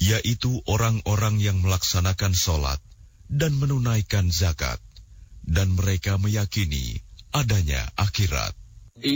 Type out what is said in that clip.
yaitu orang-orang yang melaksanakan sholat dan menunaikan zakat, dan mereka meyakini adanya akhirat.